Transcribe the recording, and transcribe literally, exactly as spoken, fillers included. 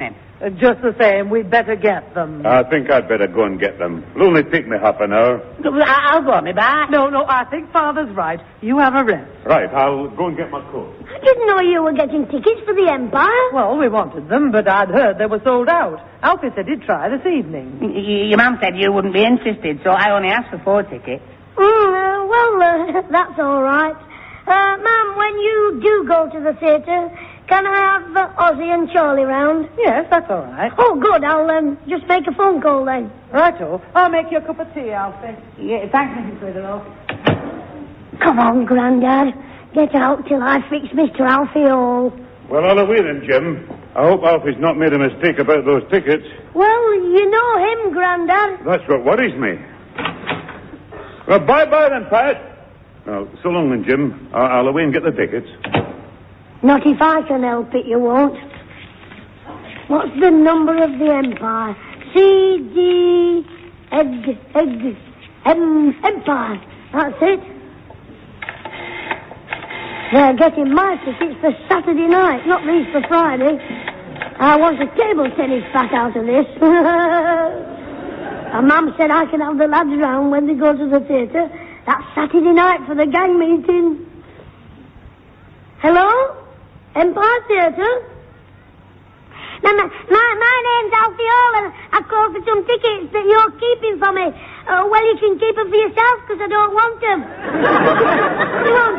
Uh, just the same, we'd better get them. I think I'd better go and get them. It'll only take me half an hour. I'll go, me back. No, no, I think Father's right. You have a rest. Right, I'll go and get my coat. I didn't know you were getting tickets for the Empire. Well, we wanted them, but I'd heard they were sold out. Alfie said he'd try this evening. Y- your mum said you wouldn't be interested, so I only asked for four tickets. Mm, uh, well, uh, that's all right. Uh, Mum, when you do go to the theatre, can I have uh, Ozzy and Charlie round? Yes, that's all right. Oh, good. I'll um, just make a phone call then. Righto. I'll make you a cup of tea, Alfie. Yeah, thanks, Missus Witherow. Come on, Grandad. Get out till I fix Mister Alfie Hall. Well, all away then, Jim. I hope Alfie's not made a mistake about those tickets. Well, you know him, Grandad. That's what worries me. Well, bye-bye then, Pat. Well, so long then, Jim. I'll, I'll away and get the tickets. Not if I can help it, you won't. What's the number of the Empire? C D Egg Egg M Empire. That's it. They're getting my tickets for Saturday night, not these for Friday. I want a table tennis bat out of this. And Mum said I can have the lads round when they go to the theatre. That's Saturday night for the gang meeting. Hello? Empire Theatre? My, my, my name's Alfie Hall, and I called for some tickets that you're keeping for me. Uh, well, you can keep them for yourself, because I don't want them. You won't